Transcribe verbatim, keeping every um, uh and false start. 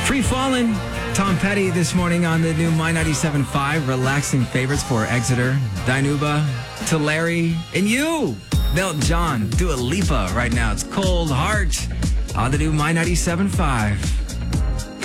Free Fallin', Tom Petty this morning on the new My ninety-seven point five. Relaxing favorites for Exeter, Dinuba, Tulare, and you. Elton John, Dua Lipa right now. It's Cold Heart on the new My ninety-seven point five.